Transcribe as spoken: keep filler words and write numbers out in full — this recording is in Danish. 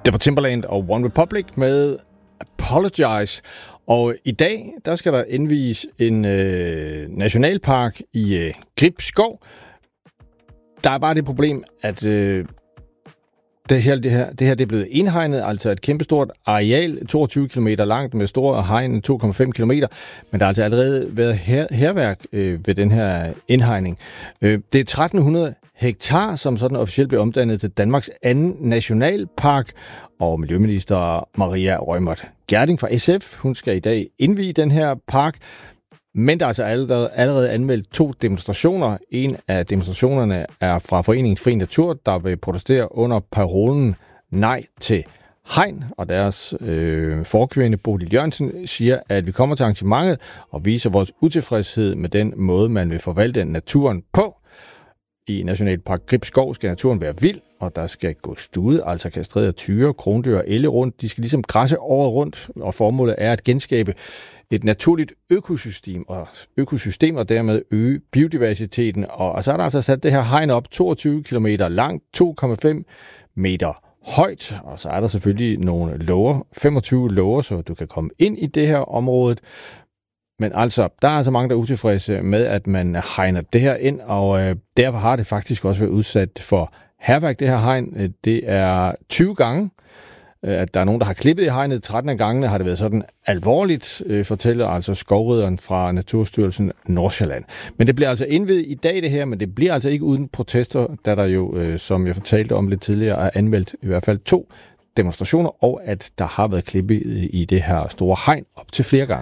Det var Timbaland og One Republic med Apologize. Og i dag, der skal der indvies en øh, nationalpark i øh, Gribskov Skov. Der er bare det problem, at øh, det, her, det, her, det her det er blevet indhegnet, altså et kæmpestort areal, toogtyve kilometer langt med store hegn, to komma fem kilometer. Men der har altså allerede været her, herværk øh, ved den her indhegning. Øh, det er tretten hundrede hektar, som sådan officielt blev omdannet til Danmarks anden nationalpark. Og miljøminister Maria Reumert Gjerding fra S F, hun skal i dag indvie den her park. Men der er altså allerede, allerede anmeldt to demonstrationer. En af demonstrationerne er fra Foreningen Fri Natur, der vil protestere under parolen Nej til hegn. Og deres øh, forkvinde, Bodil Jørgensen, siger, at vi kommer til arrangementet og viser vores utilfredshed med den måde, man vil forvalte naturen på. I Nationalpark Gribskov skal naturen være vild, og der skal gå stude, altså kastrerede tyre, krondyr og elle rundt. De skal ligesom græsse året rundt, og formålet er at genskabe et naturligt økosystem og, økosystem, og dermed øge biodiversiteten. Og, og så er der altså sat det her hegn op, toogtyve kilometer langt, to komma fem meter højt, og så er der selvfølgelig nogle låger, femogtyve låger, så du kan komme ind i det her område. Men altså, der er altså mange, der er utilfredse med, at man hegner det her ind, og øh, derfor har det faktisk også været udsat for hærværk, det her hegn. Det er tyve gange, at der er nogen, der har klippet i hegnet. tretten af gangene har det været sådan alvorligt, øh, fortæller altså skovridderen fra Naturstyrelsen Nordsjælland. Men det bliver altså indviet i dag det her, men det bliver altså ikke uden protester, da der jo, øh, som jeg fortalte om lidt tidligere, er anmeldt i hvert fald to demonstrationer, og at der har været klippet i det her store hegn op til flere gange.